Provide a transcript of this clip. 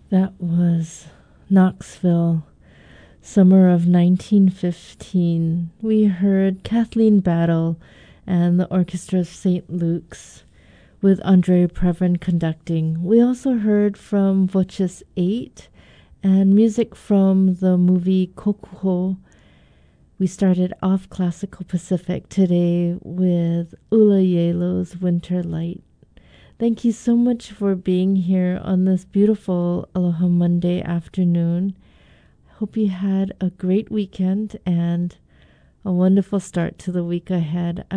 That was Knoxville, summer of 1915. We heard Kathleen Battle and the Orchestra of St. Luke's with Andre Previn conducting. We also heard from Voces 8 and music from the movie Kokuho. We started off Classical Pacific today with Ula Yelo's Winter Light. Thank you so much for being here on this beautiful Aloha Monday afternoon. I hope you had a great weekend and a wonderful start to the week ahead.